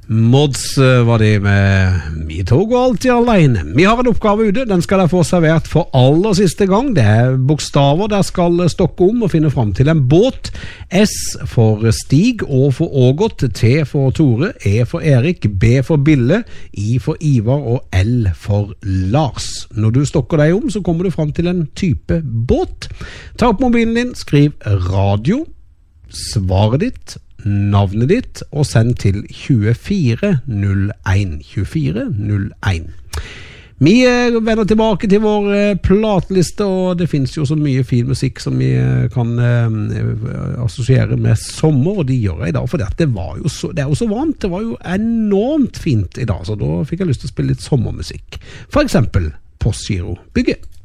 Mods var det med «Mi tog alltid alene». Vi har en oppgave ute, den skal jeg få servert for aller siste gang. Det bokstaver der skal stokke om og finne frem til en båt. S for Stig, Å for Ågot, T for Tore, E for Erik, B for Bille, I for Ivar og L for Lars. Når du stokker deg om, så kommer du frem til en type båt. Ta opp mobilen din, skriv radio, svaret ditt, navnet ditt og send til 2401. 2401. Vi vender tilbake til vår platliste, og det finnes jo så mye fin musikk som vi kan assosiere med sommer, og de gjør jeg i dag, for det er jo så varmt, det var jo enormt fint i dag, så da fikk jeg lyst til å spille litt sommermusikk. For eksempel Postgiro Bygge.